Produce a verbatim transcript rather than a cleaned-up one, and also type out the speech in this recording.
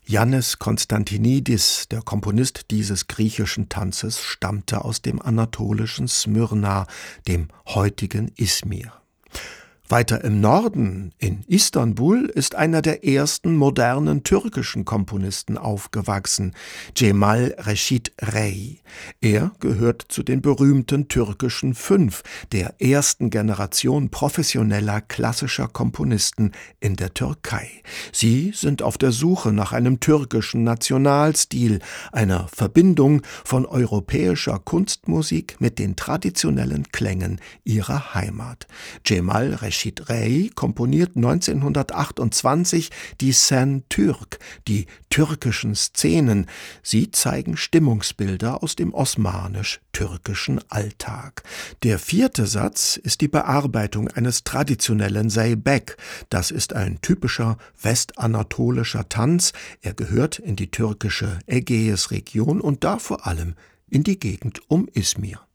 Yannis Konstantinidis, der Komponist dieses griechischen Tanzes, stammte aus dem anatolischen Smyrna, dem heutigen Izmir. Weiter im Norden, in Istanbul, ist einer der ersten modernen türkischen Komponisten aufgewachsen, Cemal Reşit Rey. Er gehört zu den berühmten türkischen Fünf, der ersten Generation professioneller klassischer Komponisten in der Türkei. Sie sind auf der Suche nach einem türkischen Nationalstil, einer Verbindung von europäischer Kunstmusik mit den traditionellen Klängen ihrer Heimat. Cemal Reşit Rey komponiert neunzehnhundertachtundzwanzig die Scène Turque, die türkischen Szenen. Sie zeigen Stimmungsbilder aus dem osmanisch-türkischen Alltag. Der vierte Satz ist die Bearbeitung eines traditionellen Zeybek. Das ist ein typischer westanatolischer Tanz. Er gehört in die türkische Ägäisregion und da vor allem in die Gegend um Izmir.